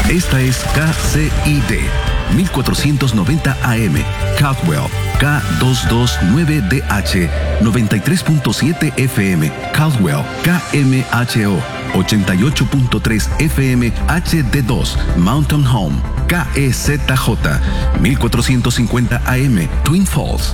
Esta es KCID 1490 AM, Caldwell, K229DH, 93.7 FM, Caldwell, KMHO, 88.3 FM HD2, Mountain Home, KEZJ, 1450 AM, Twin Falls,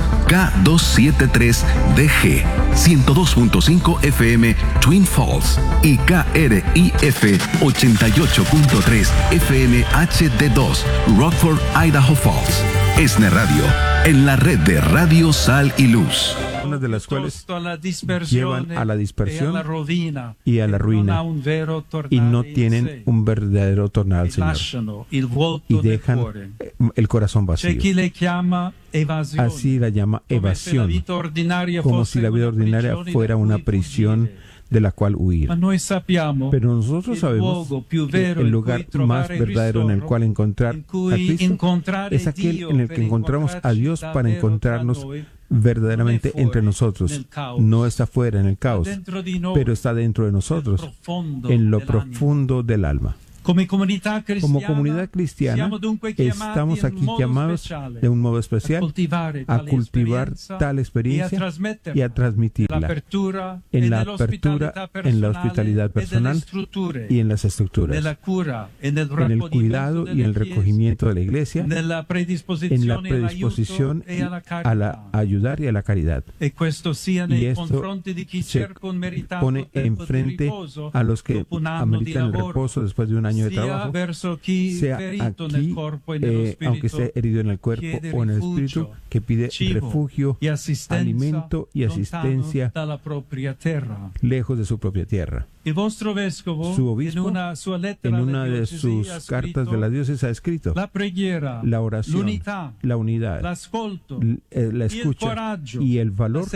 K273DG, 102.5 FM, Twin Falls y KRIF 88.3 FM HD2, Rockford, Idaho Falls. ESNE Radio, en la red de Radio Sal y Luz. Unas de las cuales llevan a la dispersión y a la ruina y no tienen un verdadero tornar al Señor y dejan el corazón vacío. Así la llama evasión, como si la vida ordinaria fuera una prisión de la cual huir. Pero nosotros sabemos que el lugar más verdadero en el cual encontrar a Cristo es aquel en el que encontramos a Dios para encontrarnos verdaderamente entre nosotros. No está fuera en el caos, pero está dentro de nosotros, en lo profundo del alma. Como comunidad cristiana, estamos aquí llamados de un modo especial a cultivar tal experiencia y a transmitirla en la apertura, en la hospitalidad personal y en las estructuras, en el cuidado y en el recogimiento de la iglesia, en la predisposición a la ayudar y a la caridad. Y esto se pone enfrente a los que ameritan el reposo después de un año de trabajo, sea aquí, aunque esté herido en el cuerpo o en el espíritu, que pide refugio, alimento y asistencia lejos de su propia tierra. Su obispo, en una de sus cartas de la diócesis, ha escrito: la oración, la unidad, la escucha y el valor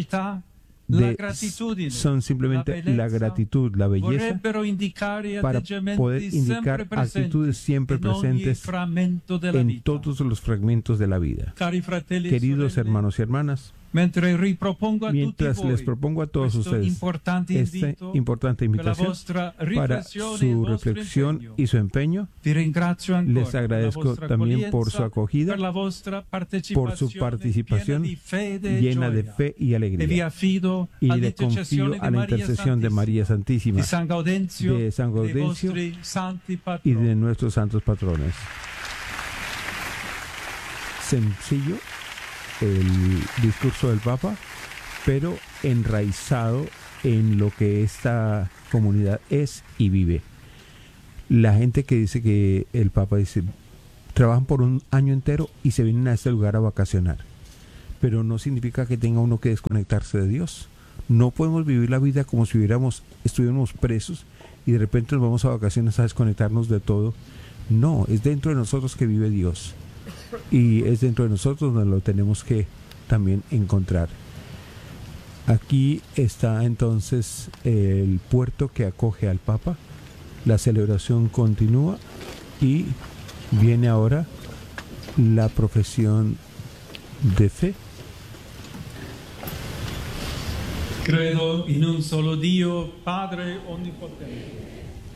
son simplemente la gratitud, la belleza, para poder indicar actitudes siempre presentes en todos los fragmentos de la vida. Queridos hermanos y hermanas, mientras les propongo a todos ustedes esta importante invitación para su reflexión y su empeño, les agradezco también por su acogida, por su participación llena de fe y alegría, y le confío a la intercesión de María Santísima, de San Gaudencio y de nuestros santos patrones. Sencillo el discurso del Papa, pero enraizado en lo que esta comunidad es y vive. La gente que dice que el Papa dice, trabajan por un año entero y se vienen a este lugar a vacacionar, pero no significa que tenga uno que desconectarse de Dios. No podemos vivir la vida como si estuviéramos presos y de repente nos vamos a vacaciones a desconectarnos de todo. No, es dentro de nosotros que vive Dios. Y es dentro de nosotros donde lo tenemos que también encontrar. Aquí está entonces el puerto que acoge al Papa. La celebración continúa y viene ahora la profesión de fe. Credo in un solo Dio, Padre onnipotente,